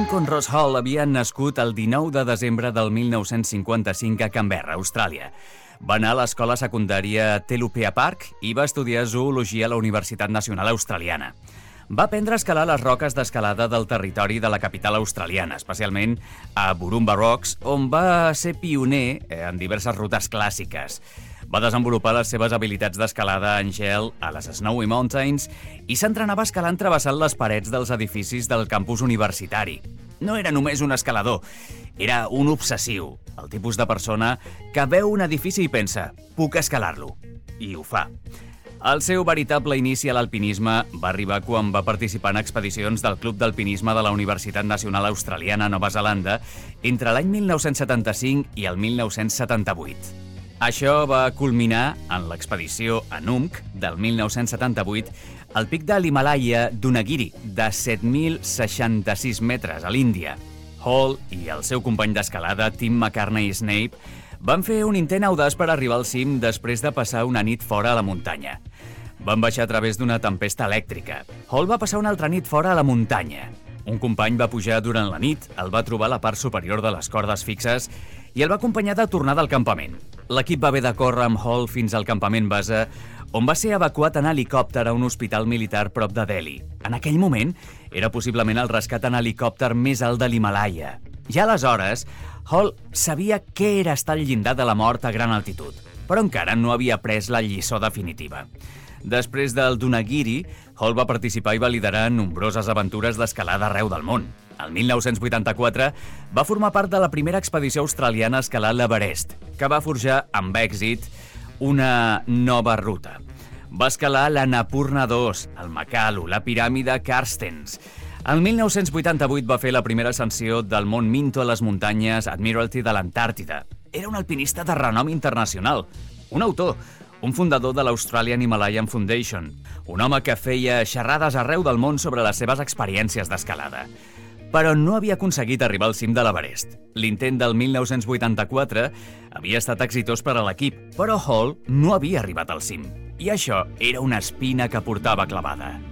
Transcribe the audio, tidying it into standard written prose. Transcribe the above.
Lincoln Ross Hall havia nascut el 19 de desembre del 1955 a Canberra, Austràlia. Va anar a l'escola secundària Telupea Park i va estudiar zoologia a la Universitat Nacional Australiana. Va aprendre a escalar les roques d'escalada del territori de la capital australiana, especialment a Burumba Rocks, on va ser pioner en diverses rutes clàssiques. Va desenvolupar les seves habilitats d'escalada en gel a les Snowy Mountains i s'entrenava escalant travessant les parets dels edificis del campus universitari. No era només un escalador, era un obsessiu, el tipus de persona que veu un edifici i pensa «puc escalar-lo», i ho fa. El seu veritable inici a l'alpinisme va arribar quan va participar en expedicions del Club d'Alpinisme de la Universitat Nacional Australiana a Nova Zelanda entre l'any 1975 i el 1978. Això va culminar en l'expedició Anumk del 1978 al pic de l'Himalaya d'Unagiri, de 7.066 metres a l'Índia. Hall i el seu company d'escalada, Tim McCartney-Snape, van fer un intent audaç per arribar al cim després de passar una nit fora a la muntanya. Van baixar a través d'una tempesta elèctrica. Hall va passar una altra nit fora a la muntanya. Un company va pujar durant la nit, el va trobar a la part superior de les cordes fixes i el va acompanyar de tornar del campament. L'equip va haver de córrer amb Hall fins al campament base, on va ser evacuat en helicòpter a un hospital militar prop de Delhi. En aquell moment, era possiblement el rescat en helicòpter més alt de l'Himalaya. Ja aleshores, Hall sabia què era estar al llindar de la mort a gran altitud, però encara no havia pres la lliçó definitiva. Després del Dunagiri, Hall va participar i va liderar nombroses aventures d'escalada arreu del món. El 1984 va formar part de la primera expedició australiana a escalar l'Everest, que va forjar amb èxit una nova ruta. Va escalar l'Annapurna 2, el Makalu, la piràmide Carstens. El 1988 va fer la primera ascensió del Mont Minto a les muntanyes Admiralty de l'Antàrtida. Era un alpinista de renom internacional, un autor, un fundador de l'Australian Himalayan Foundation, un home que feia xerrades arreu del món sobre les seves experiències d'escalada. Però no havia aconseguit arribar al cim de l'Everest. L'intent del 1984 havia estat exitós per a l'equip, però Hall no havia arribat al cim. I això era una espina que portava clavada.